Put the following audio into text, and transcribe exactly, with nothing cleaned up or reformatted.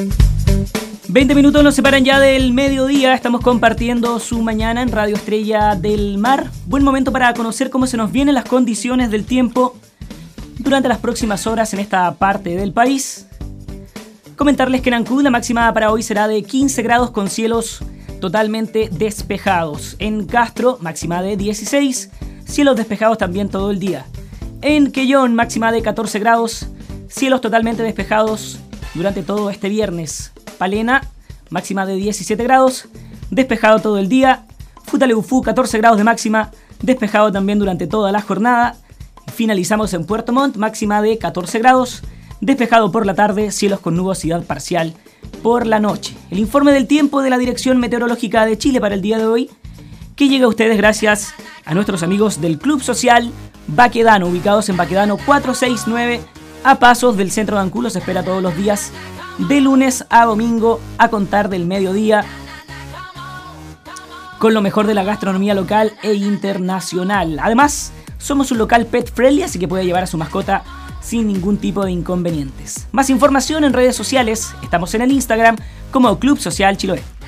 veinte minutos nos separan ya del mediodía, estamos compartiendo su mañana en Radio Estrella del Mar. Buen momento para conocer cómo se nos vienen las condiciones del tiempo durante las próximas horas en esta parte del país. Comentarles que en Ancud la máxima para hoy será de quince grados con cielos totalmente despejados. En Castro, máxima de dieciséis, cielos despejados también todo el día. En Quellón, máxima de catorce grados, cielos totalmente despejados durante todo este viernes. Palena, máxima de diecisiete grados, despejado todo el día. Futaleufú, catorce grados de máxima, despejado también durante toda la jornada. Finalizamos en Puerto Montt, máxima de catorce grados, despejado por la tarde, cielos con nubosidad parcial por la noche. El informe del tiempo de la Dirección Meteorológica de Chile para el día de hoy, que llega a ustedes gracias a nuestros amigos del Club Social Baquedano, ubicados en Baquedano cuatrocientos sesenta y nueve, a pasos del centro de Ancud. Se espera todos los días de lunes a domingo a contar del mediodía, con lo mejor de la gastronomía local e internacional. Además, somos un local pet friendly, así que puede llevar a su mascota sin ningún tipo de inconvenientes. Más información en redes sociales, estamos en el Instagram como Club Social Chiloé.